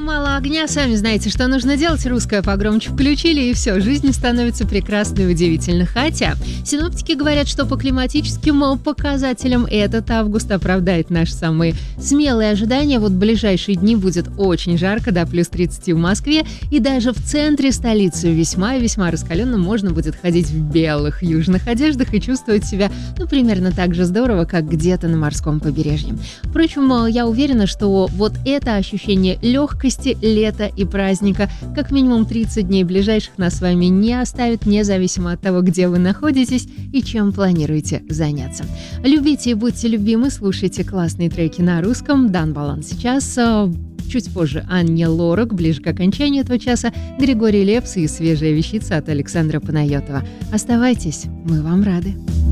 мало огня, сами знаете, что нужно делать. Русское погромче включили, и все, жизнь становится прекрасной и удивительной. Хотя синоптики говорят, что по климатическим показателям этот август оправдает наши самые смелые ожидания. Вот в ближайшие дни будет очень жарко, до плюс 30 в Москве, и даже в центре столицы весьма и весьма раскаленно можно будет ходить в белых южных одеждах и чувствовать себя, примерно так же здорово, как где-то на морском побережье. Впрочем, я уверена, что вот это ощущение легкости, лета и праздника как минимум 30 дней ближайших нас с вами не оставит, независимо от того, где вы находитесь и чем планируете заняться. Любите и будьте любимы, слушайте классные треки на русском. Дан Балан сейчас. Чуть позже Анне Лорак, ближе к окончанию этого часа Григорий Лепс и свежая вещица от Александра Панайотова. Оставайтесь, мы вам рады.